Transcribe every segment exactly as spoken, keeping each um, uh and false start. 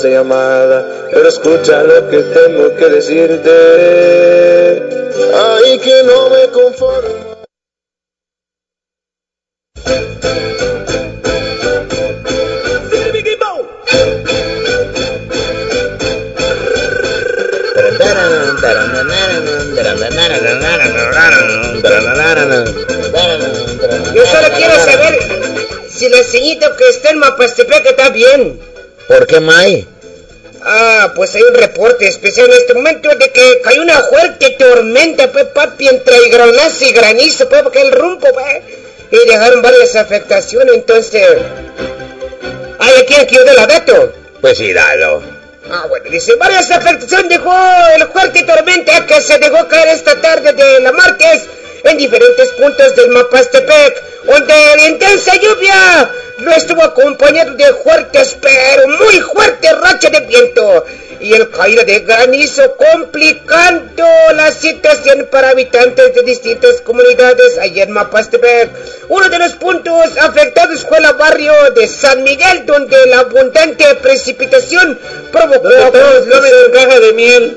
llamada, pero escucha lo que tengo que decirte. Ay, que no me conformo. Yo solo quiero saber si la señorita que está en Mapastepec está bien. ¿Por qué, May? Ah, pues hay un reporte especial en este momento de que cayó una fuerte tormenta, pues, papi, entre granazo y granizo, pues, porque el rumbo, pues, y dejaron varias afectaciones, entonces... ¿Hay aquí aquí de la dato? Pues sí, dalo. Ah, bueno, dice, varias afectaciones dejó el fuerte tormenta que se dejó caer esta tarde de la martes en diferentes puntos del Mapastepec, donde la intensa lluvia lo estuvo acompañado de fuertes, pero muy fuertes rachas de viento y el caída de granizo, complicando la situación para habitantes de distintas comunidades allá en Mapastepec. Uno de los puntos afectados fue el barrio de San Miguel, donde la abundante precipitación provocó todos comen caja de miel.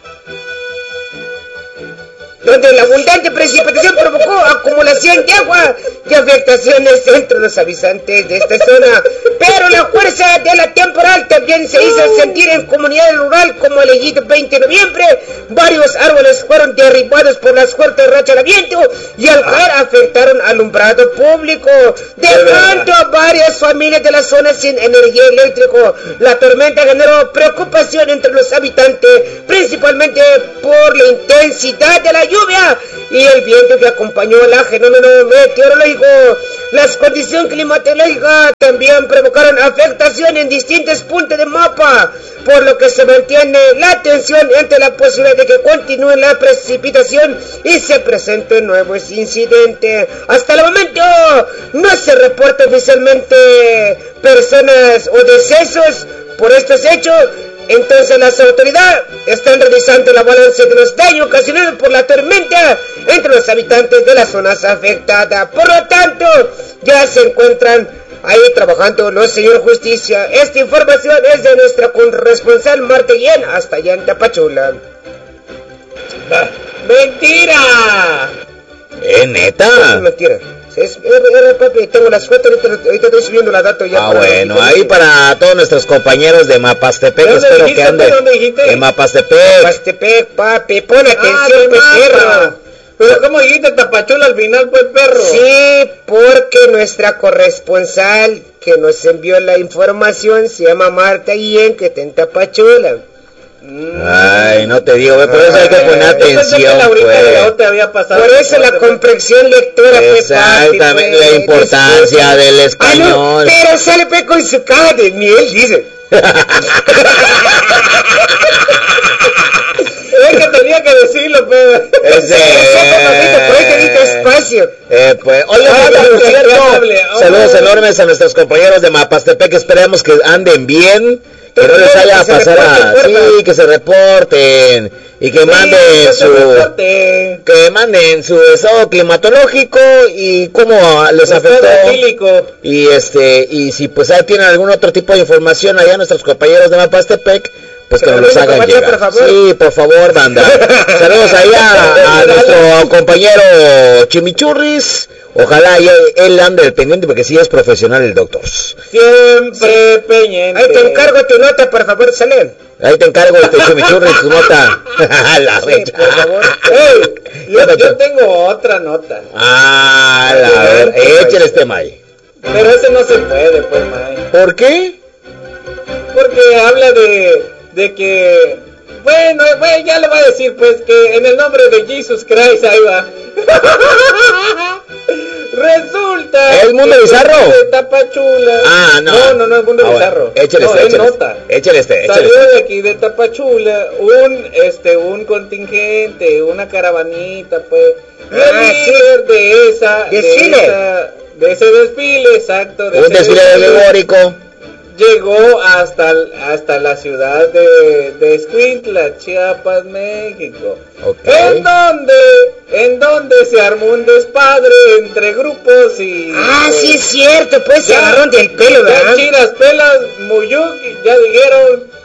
donde la abundante precipitación provocó acumulación de agua y afectaciones entre los habitantes de esta zona. Pero la fuerza de la temporal también se hizo sentir en comunidades rurales como el ejido veinte de noviembre. Varios árboles fueron derribados por las fuertes rachas de viento y al caer afectaron alumbrado público, dejando a varias familias de la zona sin energía eléctrica. La tormenta generó preocupación entre los habitantes, principalmente por la intensidad de la lluvia y el viento que acompañó el fenómeno meteorológico. Las condiciones climatológicas también provocaron afectación en distintos puntos del mapa, por lo que se mantiene la tensión entre la posibilidad de que continúe la precipitación y se presenten nuevos incidentes. Hasta el momento no se reporta oficialmente personas o decesos por estos hechos. Entonces las autoridades están realizando la balanza de los daños ocasionados por la tormenta entre los habitantes de las zonas afectadas. Por lo tanto, ya se encuentran ahí trabajando los señores justicia. Esta información es de nuestra corresponsal Marta Guillén, hasta allá en Tapachula. ¡Mentira! ¿Eh, neta? Es mentira. Es, era, papi, tengo las fotos, ahorita, ahorita estoy subiendo la dato ya. Ah, bueno, ahí para todos nuestros compañeros de Mapastepec, espero dijiste, que anden. ¿Dónde dijiste? En Mapastepec. Mapastepec, papi, pon atención, ah, pues, perro. Pero ¿cómo dijiste Tapachula al final, pues, perro? Sí, porque nuestra corresponsal que nos envió la información se llama Marta Guillén, que está en Tapachula. Ay, no te digo, por eso hay que poner atención, pues. Te había pasado por eso la comprensión lectora, pues, exactamente, la importancia del español. Ah, no, pero sale pues con su caja de miel, dice. Es que tenía que decirlo, pero... Ese... Por ahí te diste espacio. Eh, pues, oye, ah, por cierto, saludos enormes a nuestros compañeros de Mapastepec, esperemos que anden bien. Que no les vaya a pasar a... Sí, que se reporten. Y que sí, manden que su... Que manden su estado climatológico y cómo les el afectó. Y este... Y si pues ahí tienen algún otro tipo de información allá nuestros compañeros de Mapastepec, pues que nos los hagan llegar. Por favor. Sí, por favor, banda. Saludos ahí a, a nuestro compañero Chimichurris. Ojalá y él ande al pendiente porque sí es profesional el doctor. Siempre sí. Pendiente. Ahí te encargo tu nota, por favor, sale. Ahí te encargo este Chimichurris tu nota. La sí, por favor. Hey, yo, yo tengo otra nota. Ah, la ver, échale este May. Pero ese no se puede, pues, May. ¿Por qué? Porque habla de de que bueno, bueno, ya le voy a decir pues que en el nombre de Jesus Christ ahí va. Resulta ¿El mundo bizarro? De Tapachula. Ah, no. No, no, no es mundo ah, bizarro. Bueno. Échale no, este, es échale nota. Échale este, échale Salió este. de aquí de Tapachula un este un contingente, una caravanita, pues. Y el ah, líder sí. de esa de, esa de ese desfile, exacto, de un ese desfile alegórico. Llegó hasta hasta la ciudad de, de Escuintla, Chiapas, México. Okay. En donde en donde se armó un despadre entre grupos y ah pues, sí es cierto, pues ya, se agarraron del pelo, ¿verdad? Chiras, pelas, Muyuk, ya dijeron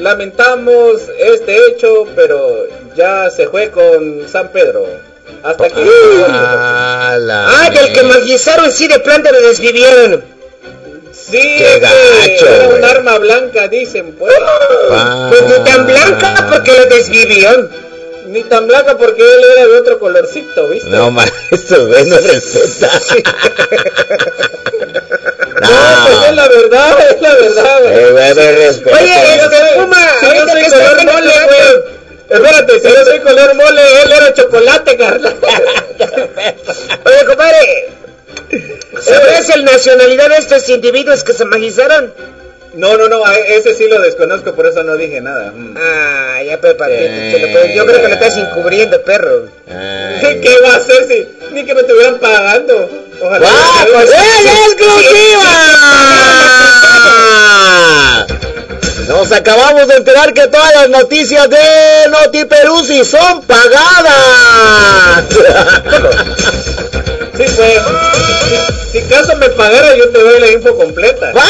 lamentamos este hecho, pero ya se fue con San Pedro. Hasta aquí. Ah, ah del que magizaron, sí, de planta lo desvivieron. Sí, qué gacho, era un arma blanca, dicen, pues. Ah. Pues ni tan blanca porque lo desvivió. Ni tan blanca porque él era de otro colorcito, ¿viste? No, maestro, güey, no respeta. No, no, pues es la verdad, es la verdad, güey. Eh, güey, no respeta. Oye, este Puma, si yo soy color mole, güey. Espérate, si yo soy color mole, él era chocolate, Carla. Oye, compadre, ¿sabes el nacionalidad de estos individuos que se magizaron? No, no, no, ese sí lo desconozco, por eso no dije nada. Mm. Ah, ya, pero para eh, yo creo que lo estás encubriendo, perro. Eh. ¿Qué va a hacer si ni que me estuvieran pagando? Ojalá. ¡Ah, pues es exclusiva! Nos acabamos de enterar que todas las noticias de Notiperuzzi son pagadas. Sí, pues, si, si caso me pagara, yo te doy la info completa. ¡Ah,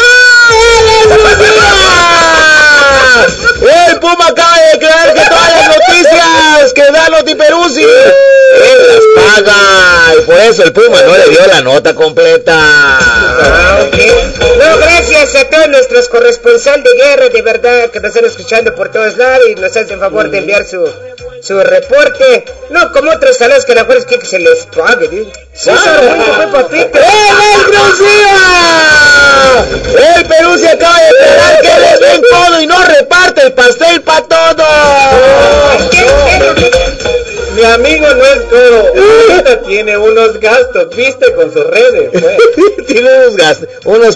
el Puma acaba de declarar que todas las noticias que da Notiperuzzi él las paga, y por eso el Puma no le dio la nota completa. Ah, ok. No, gracias a todos nuestros corresponsales de guerra, de verdad, que nos están escuchando por todos lados y nos hacen favor de enviar su su reporte. No como otros saludos que a lo mejor es que se les pague, ¿sí? Sí, papito. ¡En exclusiva! El Perú se acaba de declarar que les ven todo y no reparte el pastel para todos. Mi amigo no es codo, ahorita tiene unos gastos, viste, con sus redes, pues. Tiene unos gastos, unos